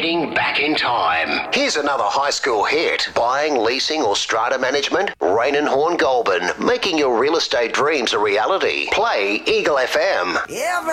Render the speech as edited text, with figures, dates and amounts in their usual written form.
heading back in time. Here's another high school hit. Buying, leasing or strata management? Rain and Horn Goulburn, making your real estate dreams a reality. Play Eagle FM.